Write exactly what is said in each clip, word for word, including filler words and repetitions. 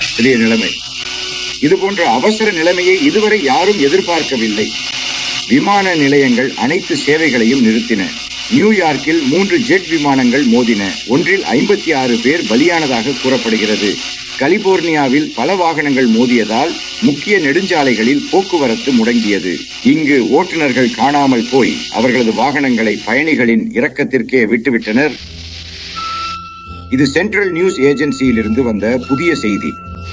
பெரிய நிலைமை. இது போன்ற அவசர நிலைமையை இதுவரை யாரும் எதிர்பார்க்கவில்லை. விமான நிலையங்கள் அனைத்து சேவைகளையும் நிறுத்தின. நியூயார்க்கில் மூன்று ஜெட் விமானங்கள் மோதின. ஒன்றில் ஐம்பத்தி ஆறு பேர் பலியானதாக கூறப்படுகிறது. கலிபோர்னியாவில் பல வாகனங்கள் மோதியதால் முக்கிய நெடுஞ்சாலைகளில் போக்குவரத்து முடங்கியது. இங்கு ஓட்டுநர்கள் காணாமல் போய் அவர்களது வாகனங்களை பயணிகளின் இரக்கத்திற்கே விட்டுவிட்டனர். இது சென்ட்ரல் நியூஸ் ஏஜென்சியில் இருந்து வந்த புதிய செய்தி.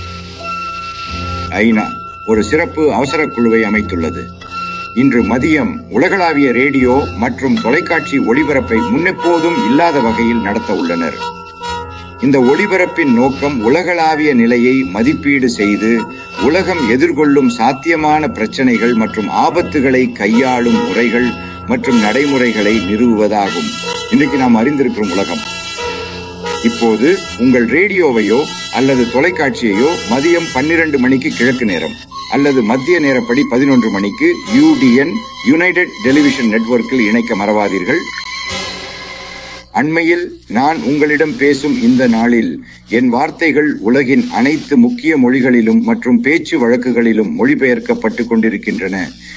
ஐநா ஒரு சிறப்பு அவசர குழுவை அமைத்துள்ளது. இன்று மதியம் உலகளாவிய ரேடியோ மற்றும் தொலைக்காட்சி ஒளிபரப்பை முன்னெப்போதும் இல்லாத வகையில் நடத்த உள்ளனர். இந்த ஒளிபரப்பின் நோக்கம் உலகளாவிய நிலையை மதிப்பீடு செய்து உலகம் எதிர்கொள்ளும் சாத்தியமான பிரச்சனைகள் மற்றும் ஆபத்துகளை கையாளும் முறைகள் மற்றும் நடைமுறைகளை நிறுவுவதாகும். இன்றைக்கு நாம் அறிந்திருக்கும் உலகம். இப்போது உங்கள் ரேடியோவையோ அல்லது தொலைக்காட்சியையோ மதியம் பன்னிரண்டு மணிக்கு கிழக்கு நேரம் அல்லது மத்திய நேரப்படி பதினொன்று மணிக்கு யூடிஎன் யுனைடெட் டெலிவிஷன் நெட்வொர்க்கில் இணைக்க மறவாதீர்கள். அண்மையில் நான் உங்களிடம் பேசும் இந்த நாளில் என் வார்த்தைகள் உலகின் அனைத்து முக்கிய மொழிகளிலும் மற்றும் பேச்சு வழக்குகளிலும் மொழிபெயர்க்கப்பட்டு கொண்டிருக்கின்றன.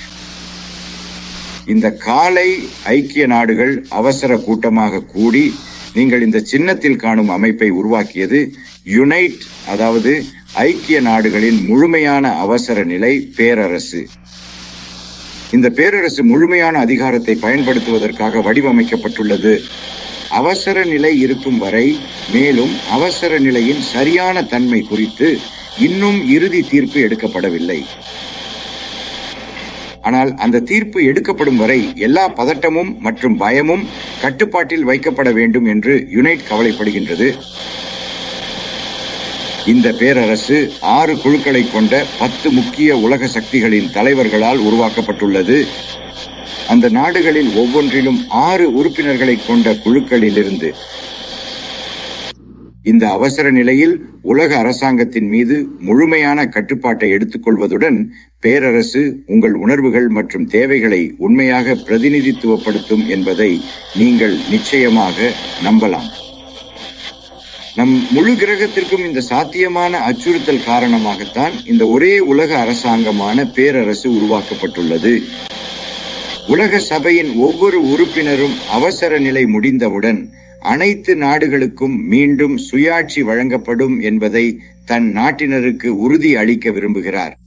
இந்த காலை ஐக்கிய நாடுகள் அவசர கூட்டமாக கூடி நீங்கள் இந்த சின்னத்தில் காணும் அமைப்பை உருவாக்கியது யுனைட், அதாவது ஐக்கிய நாடுகளின் முழுமையான அவசர நிலை பேரரசு. இந்த பேரரசு முழுமையான அதிகாரத்தை பயன்படுத்துவதற்காக வடிவமைக்கப்பட்டுள்ளது. அவசர நிலை இருக்கும் வரை மேலும் அவசர நிலையின் சரியான தன்மை குறித்து இன்னும் இறுதி தீர்ப்பு எடுக்கப்படவில்லை. ஆனால் அந்த தீர்ப்பு எடுக்கப்படும் வரை எல்லா பதட்டமும் மற்றும் பயமும் கட்டுப்பாட்டில் வைக்கப்பட வேண்டும் என்று யுனைட் கவலைப்படுகின்றது. இந்த பேரரசு ஆறு குழுக்களை கொண்ட பத்து முக்கிய உலக சக்திகளின் தலைவர்களால் உருவாக்கப்பட்டுள்ளது. அந்த நாடுகளில் ஒவ்வொன்றிலும் ஆறு உறுப்பினர்களை கொண்ட குழுக்களிலிருந்து இந்த அவசர நிலையில் உலக அரசாங்கத்தின் மீது முழுமையான கட்டுப்பாட்டை எடுத்துக்கொள்வதுடன் பேரரசு உங்கள் உணர்வுகள் மற்றும் தேவைகளை உண்மையாக பிரதிநிதித்துவப்படுத்தும் என்பதை நீங்கள் நிச்சயமாக நம்பலாம். நம் முழு கிரகத்திற்கும் இந்த சாத்தியமான அச்சுறுத்தல் காரணமாகத்தான் இந்த ஒரே உலக அரசாங்கமான பேரரசு உருவாக்கப்பட்டுள்ளது. உலக சபையின் ஒவ்வொரு உறுப்பினரும் அவசர நிலை முடிந்தவுடன் அனைத்து நாடுகளுக்கும் மீண்டும் சுயாட்சி வழங்கப்படும் என்பதை தன் நாட்டினருக்கு உறுதி அளிக்க விரும்புகிறார்.